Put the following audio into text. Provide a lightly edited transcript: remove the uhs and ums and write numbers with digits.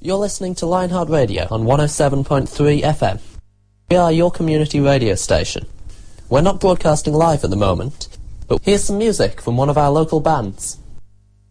You're listening to Lionheart Radio on 107.3 FM. We are your community radio station. We're not broadcasting live at the moment, but here's some music from one of our local bands.